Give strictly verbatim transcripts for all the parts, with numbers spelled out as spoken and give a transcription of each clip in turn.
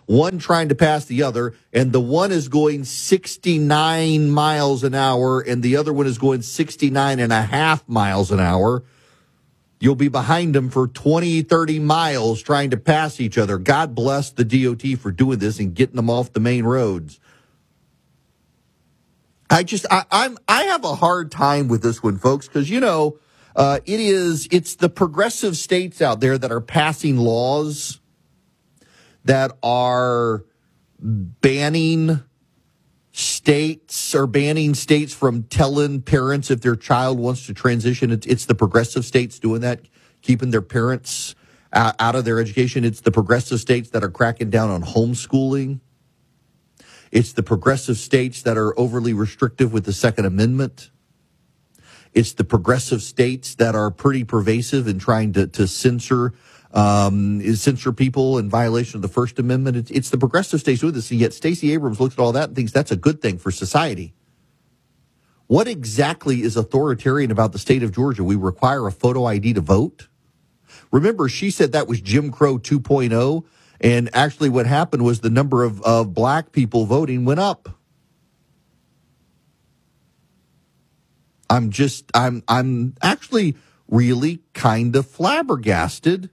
one trying to pass the other, and the one is going sixty-nine miles an hour, and the other one is going sixty-nine and a half miles an hour, you'll be behind them for twenty, thirty miles trying to pass each other. God bless the D O T for doing this and getting them off the main roads. I just, I, I'm, I have a hard time with this one, folks, because, you know, uh, it is, it's the progressive states out there that are passing laws that are banning states or banning states from telling parents if their child wants to transition. It's, it's the progressive states doing that, keeping their parents uh, out of their education. It's the progressive states that are cracking down on homeschooling. It's the progressive states that are overly restrictive with the Second Amendment. It's the progressive states that are pretty pervasive in trying to, to censor um, censor people in violation of the First Amendment. It's, it's the progressive states doing this, and yet Stacey Abrams looks at all that and thinks that's a good thing for society. What exactly is authoritarian about the state of Georgia? We require a photo I D to vote? Remember, she said that was Jim Crow two point oh. And actually what happened was the number of, of black people voting went up. I'm just, I'm, I'm actually really kind of flabbergasted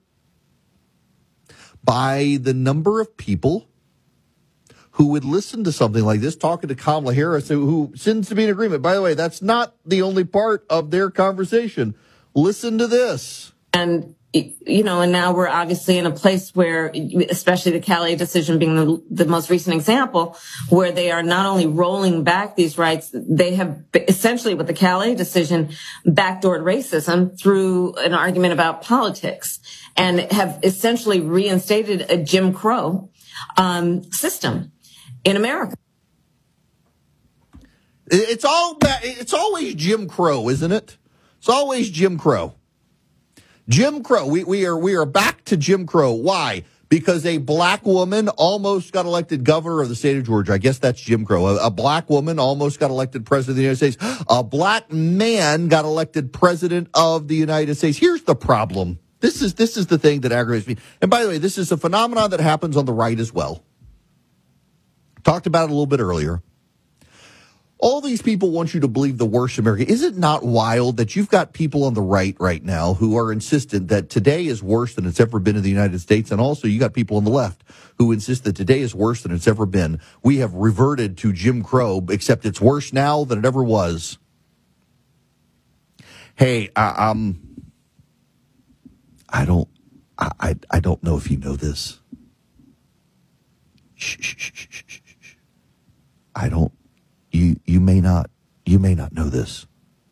by the number of people who would listen to something like this, talking to Kamala Harris, who, who seems to be in agreement. By the way, that's not the only part of their conversation. Listen to this. And you know, and now we're obviously in a place where, especially the Calais decision being the, the most recent example, where they are not only rolling back these rights, they have essentially, with the Calais decision, backdoored racism through an argument about politics and have essentially reinstated a Jim Crow um, system in America. It's all it's always Jim Crow, isn't it? It's always Jim Crow. Jim Crow. We, we are we are back to Jim Crow. Why? Because a black woman almost got elected governor of the state of Georgia. I guess that's Jim Crow. A, a black woman almost got elected president of the United States. A black man got elected president of the United States. Here's the problem. This is this is the thing that aggravates me. And by the way, this is a phenomenon that happens on the right as well. Talked about it a little bit earlier. All these people want you to believe the worst America. Is it not wild that you've got people on the right right now who are insistent that today is worse than it's ever been in the United States? And also you got people on the left who insist that today is worse than it's ever been. We have reverted to Jim Crow, except it's worse now than it ever was. Hey, I, um, I don't, I, I, I don't know if you know this. Shh, shh, shh, shh, shh, shh. I don't. You you may not you may not know this,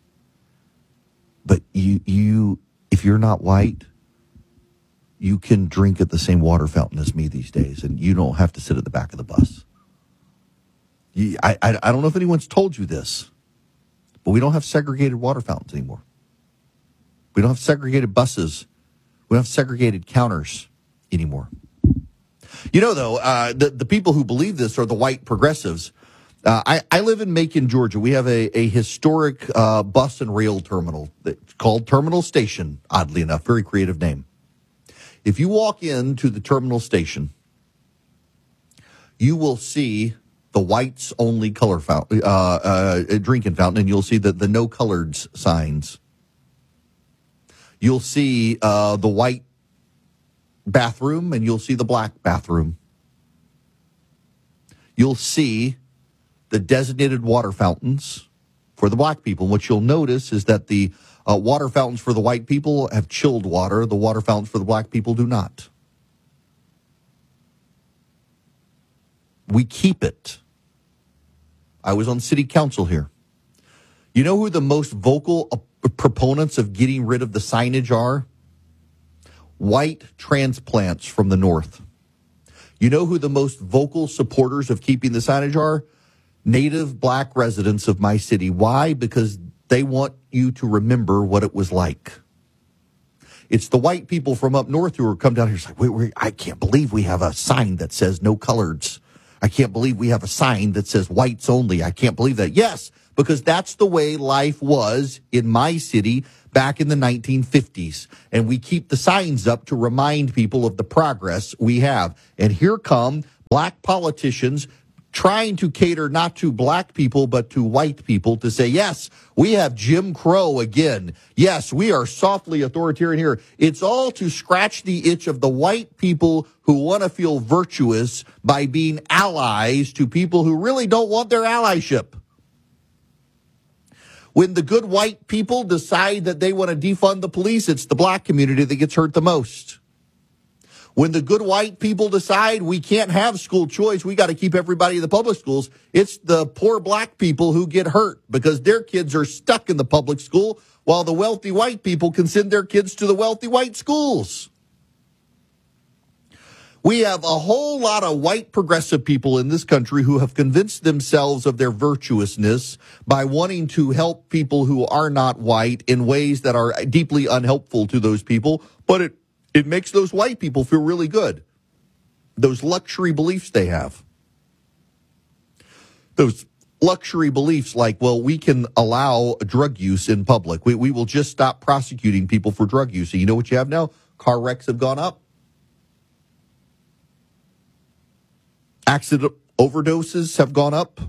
but you you if you're not white, you can drink at the same water fountain as me these days, and you don't have to sit at the back of the bus. You, I, I I don't know if anyone's told you this, but we don't have segregated water fountains anymore. We don't have segregated buses. We don't have segregated counters anymore. You know, though, uh, the the people who believe this are the white progressives. Uh, I, I live in Macon, Georgia. We have a, a historic uh, bus and rail terminal that's called Terminal Station, oddly enough. Very creative name. If you walk into the terminal station, you will see the whites only color fountain, uh, uh, drinking fountain, and you'll see the, the no coloreds signs. You'll see uh, the white bathroom, and you'll see the black bathroom. You'll see the designated water fountains for the black people. And what you'll notice is that the uh, water fountains for the white people have chilled water. The water fountains for the black people do not. We keep it. I was on city council here. You know who the most vocal uh, proponents of getting rid of the signage are? White transplants from the north. You know who the most vocal supporters of keeping the signage are? Native black residents of my city. Why? Because they want you to remember what it was like. It's the white people from up north who are come down here. It's like, wait, wait, I can't believe we have a sign that says no coloreds. I can't believe we have a sign that says whites only. I can't believe that. Yes, because that's the way life was in my city back in the nineteen fifties. And we keep the signs up to remind people of the progress we have. And here come black politicians trying to cater not to black people, but to white people to say, yes, we have Jim Crow again. Yes, we are softly authoritarian here. It's all to scratch the itch of the white people who want to feel virtuous by being allies to people who really don't want their allyship. When the good white people decide that they want to defund the police, it's the black community that gets hurt the most. When the good white people decide we can't have school choice, we got to keep everybody in the public schools, it's the poor black people who get hurt because their kids are stuck in the public school while the wealthy white people can send their kids to the wealthy white schools. We have a whole lot of white progressive people in this country who have convinced themselves of their virtuousness by wanting to help people who are not white in ways that are deeply unhelpful to those people, but it It makes those white people feel really good. Those luxury beliefs they have. Those luxury beliefs like, well, we can allow drug use in public. We, we will just stop prosecuting people for drug use. And you know what you have now? Car wrecks have gone up. Accident overdoses have gone up.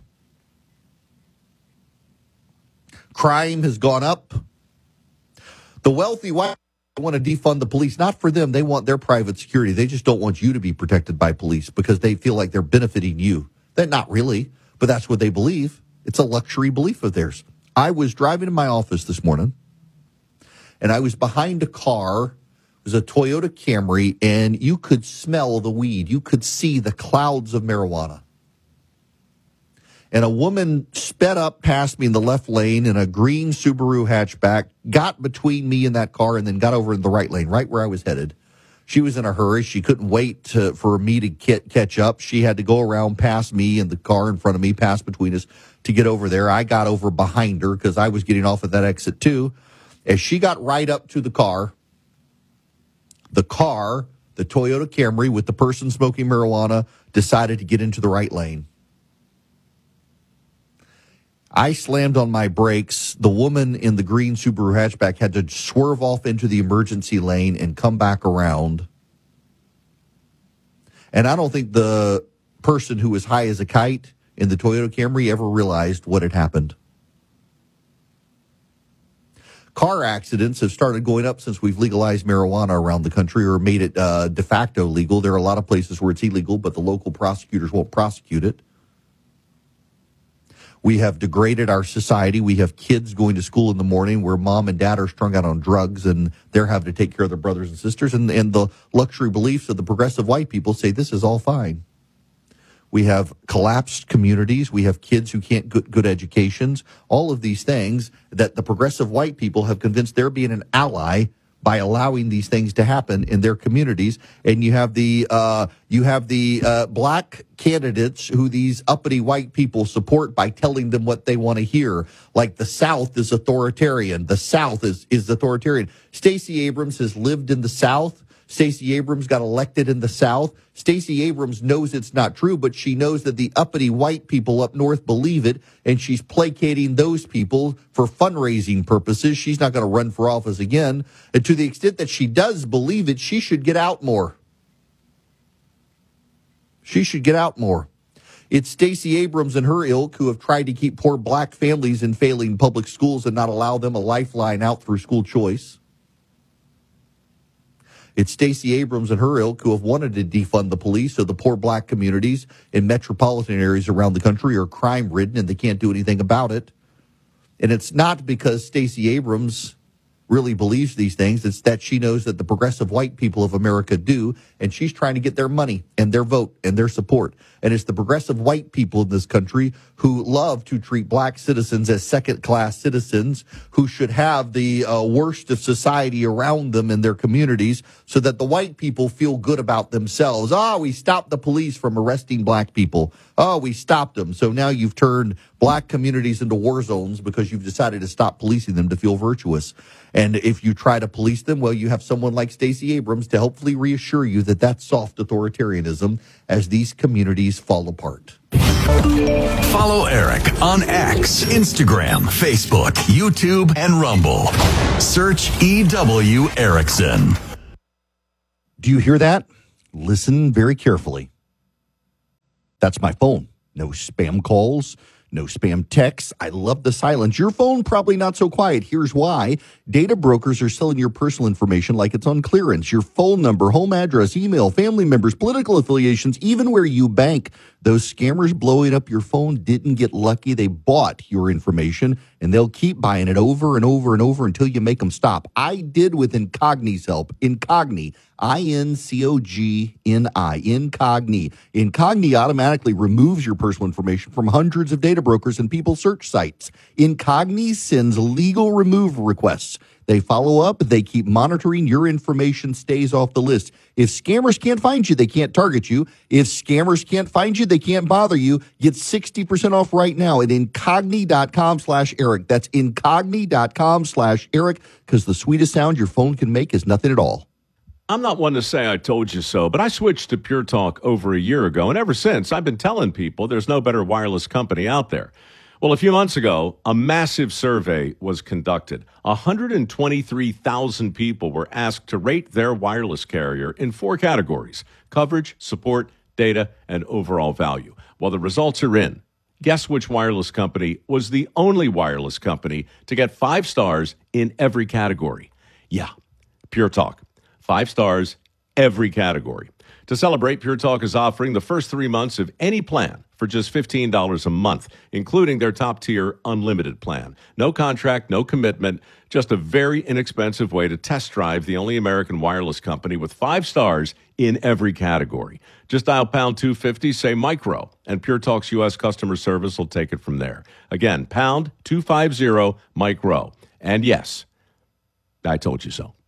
Crime has gone up. The wealthy white want to defund the police, not for them. They want their private security. They just don't want you to be protected by police because they feel like they're benefiting you. They're not really, but that's what they believe. It's a luxury belief of theirs. I was driving to my office this morning, and I was behind a car. It was a Toyota Camry, and you could smell the weed. You could see the clouds of marijuana. And a woman sped up past me in the left lane in a green Subaru hatchback, got between me and that car, and then got over in the right lane, right where I was headed. She was in a hurry. She couldn't wait to, for me to get, catch up. She had to go around past me and the car in front of me, pass between us to get over there. I got over behind her because I was getting off at that exit too. As she got right up to the car, the car, the Toyota Camry with the person smoking marijuana, decided to get into the right lane. I slammed on my brakes. The woman in the green Subaru hatchback had to swerve off into the emergency lane and come back around. And I don't think the person who was high as a kite in the Toyota Camry ever realized what had happened. Car accidents have started going up since we've legalized marijuana around the country or made it uh, de facto legal. There are a lot of places where it's illegal, but the local prosecutors won't prosecute it. We have degraded our society. We have kids going to school in the morning where mom and dad are strung out on drugs and they're having to take care of their brothers and sisters. And, and the luxury beliefs of the progressive white people say this is all fine. We have collapsed communities. We have kids who can't get good educations. All of these things that the progressive white people have convinced they're being an ally by allowing these things to happen in their communities. And you have the uh, you have the uh, black candidates who these uppity white people support by telling them what they want to hear. Like the South is authoritarian. The South is, is authoritarian. Stacey Abrams has lived in the South. Stacey Abrams got elected in the South. Stacey Abrams knows it's not true, but she knows that the uppity white people up north believe it, and she's placating those people for fundraising purposes. She's not going to run for office again. And to the extent that she does believe it, she should get out more. She should get out more. It's Stacey Abrams and her ilk who have tried to keep poor black families in failing public schools and not allow them a lifeline out through school choice. It's Stacey Abrams and her ilk who have wanted to defund the police so the poor black communities in metropolitan areas around the country are crime-ridden and they can't do anything about it. And it's not because Stacey Abrams really believes these things. It's that she knows that the progressive white people of America do, and she's trying to get their money and their vote and their support. And it's the progressive white people in this country who love to treat black citizens as second-class citizens who should have the uh, worst of society around them in their communities so that the white people feel good about themselves. Oh, we stopped the police from arresting black people. Oh, we stopped them. So now you've turned black communities into war zones because you've decided to stop policing them to feel virtuous. And if you try to police them, well, you have someone like Stacey Abrams to hopefully reassure you that that's soft authoritarianism as these communities fall apart. Follow Eric on X, Instagram, Facebook, YouTube, and Rumble. Search E W Erickson. Do you hear that? Listen very carefully. That's my phone. No spam calls. No spam texts. I love the silence. Your phone probably not so quiet. Here's why. Data brokers are selling your personal information like it's on clearance. Your phone number, home address, email, family members, political affiliations, even where you bank. Those scammers blowing up your phone didn't get lucky. They bought your information, and they'll keep buying it over and over and over until you make them stop. I did with Incogni's help. Incogni, I N C O G N I, Incogni. Incogni automatically removes your personal information from hundreds of data brokers and people search sites. Incogni sends legal removal requests. They follow up. They keep monitoring. Your information stays off the list. If scammers can't find you, they can't target you. If scammers can't find you, they can't bother you. Get sixty percent off right now at incogni.com slash Eric. That's incogni.com slash Eric, because the sweetest sound your phone can make is nothing at all. I'm not one to say I told you so, but I switched to Pure Talk over a year ago, and ever since, I've been telling people there's no better wireless company out there. Well, a few months ago, a massive survey was conducted. one hundred twenty-three thousand people were asked to rate their wireless carrier in four categories: coverage, support, data, and overall value. Well, the results are in. Guess which wireless company was the only wireless company to get five stars in every category? Yeah, Pure Talk. Five stars, every category. To celebrate, Pure Talk is offering the first three months of any plan for just fifteen dollars a month, including their top-tier unlimited plan. No contract, no commitment, just a very inexpensive way to test drive the only American wireless company with five stars in every category. Just dial pound two fifty, say micro, and Pure Talk's U S customer service will take it from there. Again, pound two fifty, micro. And yes, I told you so.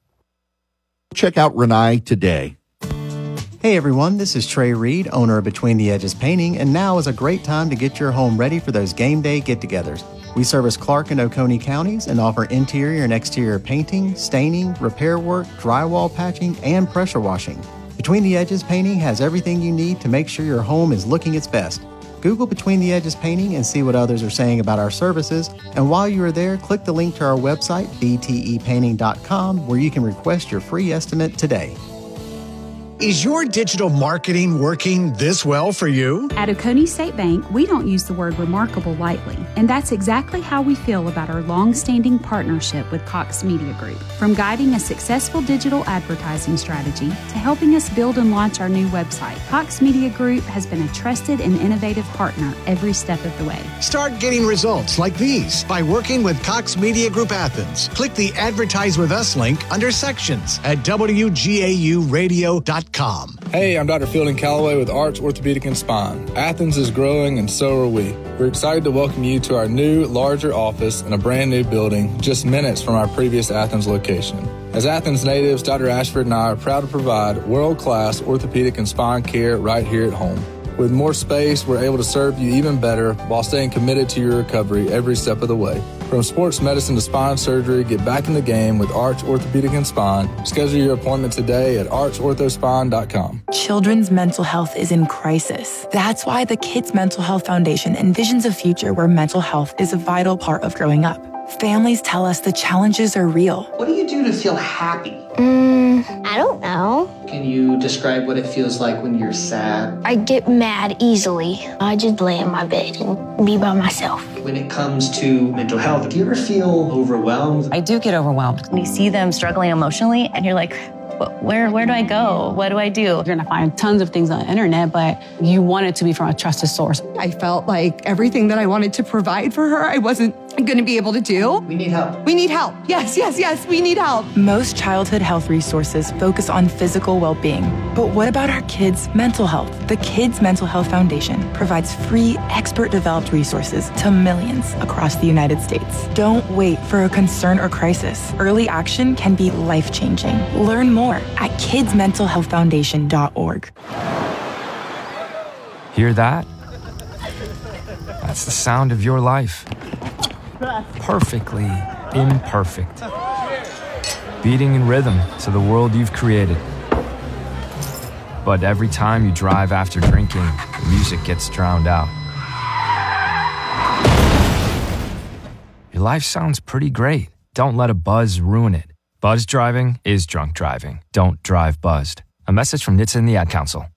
Check out Renai today. Hey everyone, this is Trey Reed, owner of Between the Edges Painting, and now is a great time to get your home ready for those game day get-togethers. We service Clark and Oconee counties and offer interior and exterior painting, staining, repair work, drywall patching, and pressure washing. Between the Edges Painting has everything you need to make sure your home is looking its best. Google Between the Edges Painting and see what others are saying about our services. And while you are there, click the link to our website, b t e painting dot com, where you can request your free estimate today. Is your digital marketing working this well for you? At Oconee State Bank, we don't use the word remarkable lightly, and that's exactly how we feel about our long-standing partnership with Cox Media Group. From guiding a successful digital advertising strategy to helping us build and launch our new website, Cox Media Group has been a trusted and innovative partner every step of the way. Start getting results like these by working with Cox Media Group Athens. Click the Advertise With Us link under Sections at w g a u radio dot com. Hey, I'm Doctor Fielding Calloway with Arch Orthopedic and Spine. Athens is growing and so are we. We're excited to welcome you to our new, larger office in a brand new building just minutes from our previous Athens location. As Athens natives, Doctor Ashford and I are proud to provide world-class orthopedic and spine care right here at home. With more space, we're able to serve you even better while staying committed to your recovery every step of the way. From sports medicine to spine surgery, get back in the game with Arch Orthopedic and Spine. Schedule your appointment today at arch ortho spine dot com. Children's mental health is in crisis. That's why the Kids Mental Health Foundation envisions a future where mental health is a vital part of growing up. Families tell us the challenges are real. What do you do to feel happy? Mm, I don't know. Can you describe what it feels like when you're sad? I get mad easily. I just lay in my bed and be by myself. When it comes to mental health, do you ever feel overwhelmed? I do get overwhelmed. When you see them struggling emotionally and you're like, where where do I go? What do I do? You're gonna find tons of things on the internet, but you want it to be from a trusted source. I felt like everything that I wanted to provide for her, I wasn't gonna be able to do. We need help. We need help. Yes, yes, yes, we need help. Most childhood health resources focus on physical well-being. But what about our kids' mental health? The Kids Mental Health Foundation provides free, expert-developed resources to millions across the United States. Don't wait for a concern or crisis. Early action can be life-changing. Learn more at kids mental health foundation dot org. Hear that? That's the sound of your life. Perfectly imperfect. Beating in rhythm to the world you've created. But every time you drive after drinking, the music gets drowned out. Your life sounds pretty great. Don't let a buzz ruin it. Buzz driving is drunk driving. Don't drive buzzed. A message from N H T S A and the Ad Council.